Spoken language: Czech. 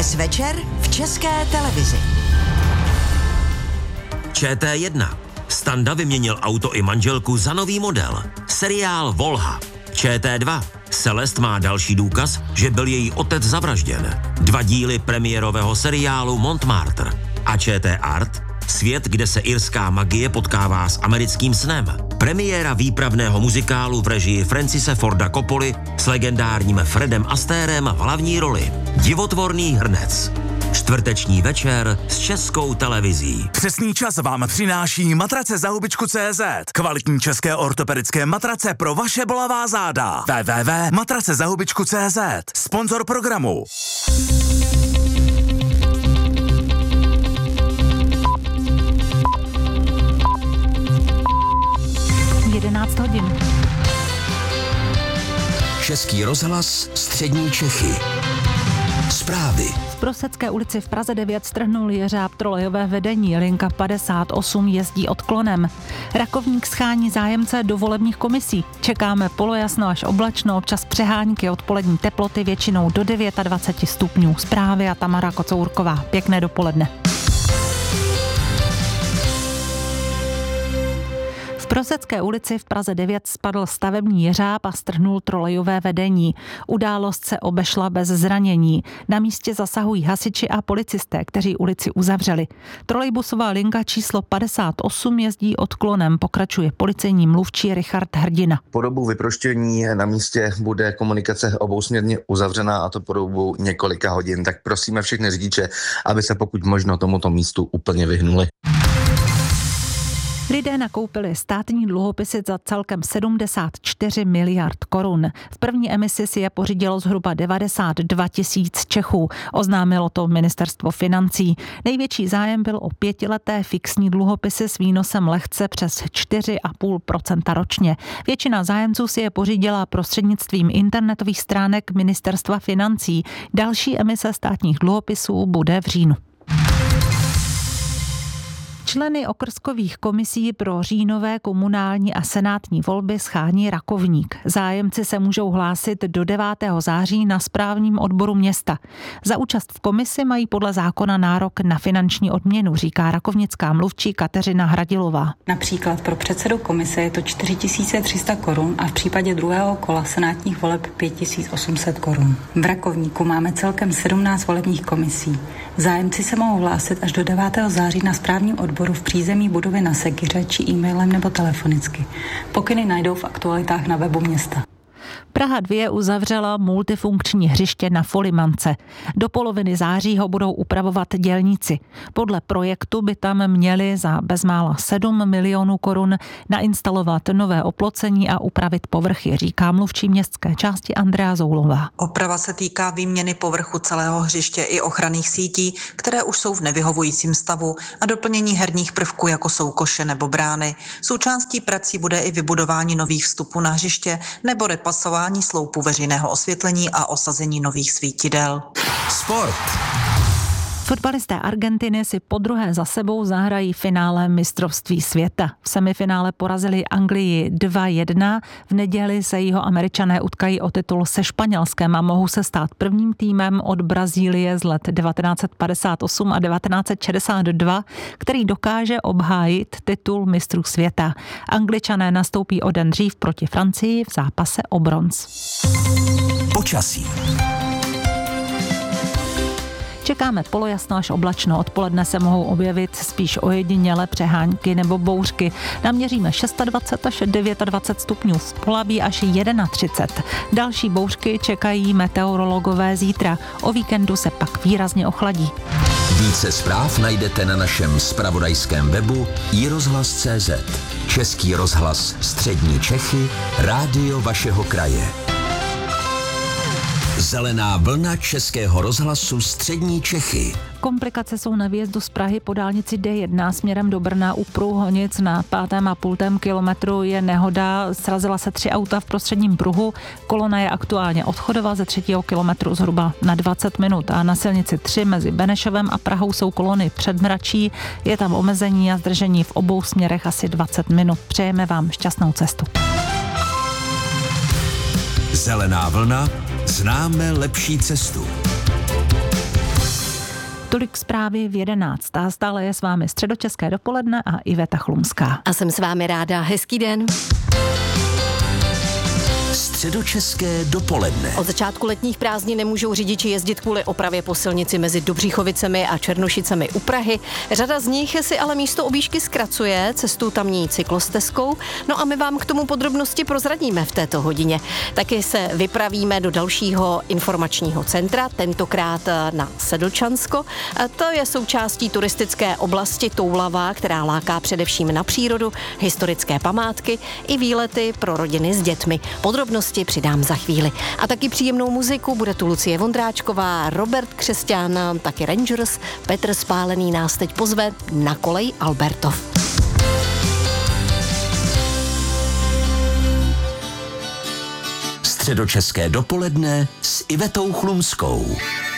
Dnes večer v České televizi. ČT1. Standa vyměnil auto i manželku za nový model. Seriál Volha. ČT2. Celest má další důkaz, že byl její otec zavražděn. 2 díly premiérového seriálu Montmartre. A ČT Art. Svět, kde se irská magie potkává s americkým snem. Premiéra výpravného muzikálu v režii Francise Forda Coppoli s legendárním Fredem Astérem v hlavní roli. Divotvorný hrnec. Čtvrteční večer s Českou televizí. Přesný čas vám přináší matrace za hubičku.cz. Kvalitní české ortopedické matrace pro vaše bolavá záda. www.matracezahubičku.cz. Sponzor programu. 11 hodin. Český rozhlas, střední Čechy. Zprávy. V Prosecké ulici v Praze 9 strhnul jeřáb trolejové vedení. Linka 58 jezdí odklonem. Rakovník schání zájemce do volebních komisí. Čekáme polojasno až oblačno, občas přehánky, odpolední teploty většinou do 29 stupňů. Zprávy a Tamara Kocourková. Pěkné dopoledne. V Prosecké ulici v Praze 9 spadl stavební jeřáb a strhnul trolejové vedení. Událost se obešla bez zranění. Na místě zasahují hasiči a policisté, kteří ulici uzavřeli. Trolejbusová linka číslo 58 jezdí odklonem, pokračuje policejní mluvčí Richard Hrdina. Po dobu vyproštění na místě bude komunikace obousměrně uzavřená, a to po dobu několika hodin. Tak prosíme všechny řidiče, aby se pokud možno tomuto místu úplně vyhnuli. Lidé nakoupili státní dluhopisy za celkem 74 miliard korun. V první emisi si je pořídilo zhruba 92 000 Čechů. Oznámilo to ministerstvo financí. Největší zájem byl o 5leté fixní dluhopisy s výnosem lehce přes 4,5% ročně. Většina zájemců si je pořídila prostřednictvím internetových stránek ministerstva financí. Další emise státních dluhopisů bude v říjnu. Členy okrskových komisí pro říjnové komunální a senátní volby schání Rakovník. Zájemci se můžou hlásit do 9. září na správním odboru města. Za účast v komisi mají podle zákona nárok na finanční odměnu, říká rakovnická mluvčí Kateřina Hradilová. Například pro předsedu komise je to 4 300 korun a v případě druhého kola senátních voleb 5 800 korun. V Rakovníku máme celkem 17 volebních komisí. Zájemci se mohou hlásit až do 9. září na správním odboru v přízemí budovy na Sekyře či e-mailem nebo telefonicky. Pokyny najdou v aktualitách na webu města. Praha 2 uzavřela multifunkční hřiště na Folimance. Do poloviny září ho budou upravovat dělníci. Podle projektu by tam měli za bezmála 7 milionů korun nainstalovat nové oplocení a upravit povrchy, říká mluvčí městské části Andrea Zoulová. Oprava se týká výměny povrchu celého hřiště i ochranných sítí, které už jsou v nevyhovujícím stavu, a doplnění herních prvků, jako jsou koše nebo brány. Součástí prací bude i vybudování nových vstupů na hřiště nebo repasování sloupu veřejného osvětlení a osazení nových svítidel. Sport. Fotbalisté Argentiny si podruhé za sebou zahrají finále mistrovství světa. V semifinále porazili Anglii 2-1. V neděli se Jihoameričané utkají o titul se Španělskem a mohou se stát prvním týmem od Brazílie z let 1958 a 1962, který dokáže obhájit titul mistrů světa. Angličané nastoupí o den dřív proti Francii v zápase o bronz. Počasí. Čekáme polojasno až oblačno. Odpoledne se mohou objevit spíš ojedinělé přehánky nebo bouřky. Naměříme 26 až 29 stupňů, v Polabí až 31. Další bouřky čekají meteorologové zítra. O víkendu se pak výrazně ochladí. Více zpráv najdete na našem zpravodajském webu iRozhlas.cz. Český rozhlas, střední Čechy, rádio vašeho kraje. Zelená vlna Českého rozhlasu střední Čechy. Komplikace jsou na výjezdu z Prahy po dálnici D1 směrem do Brna u Průhonic na 5,5 kilometru je nehoda. Srazila se 3 auta v prostředním pruhu. Kolona je aktuálně odchodová ze 3. kilometru zhruba na 20 minut a na silnici 3 mezi Benešovem a Prahou jsou kolony předmračí. Je tam omezení a zdržení v obou směrech asi 20 minut. Přejeme vám šťastnou cestu. Zelená vlna. Známe lepší cestu. Tolik zprávy v 11. A stále je s vámi Středočeské dopoledne a Iveta Chlumská. A jsem s vámi ráda. Hezký den. Středočeské dopoledne. Od začátku letních prázdnin nemůžou řidiči jezdit kvůli opravě po silnici mezi Dobříchovicemi a Černošicemi u Prahy. Řada z nich si ale místo objížďky zkracuje cestu tamní cyklostezkou. No a my vám k tomu podrobnosti prozradíme v této hodině. Taky se vypravíme do dalšího informačního centra, tentokrát na Sedlčansko. To je součástí turistické oblasti Toulava, která láká především na přírodu, historické památky i výlety pro rodiny s dětmi. Podrobnosti přidám za chvíli. A taky příjemnou muziku, bude tu Lucie Vondráčková, Robert Křesťan, taky Rangers, Petr Spálený nás teď pozve na kolej Albertov. Středočeské dopoledne s Ivetou Chlumskou.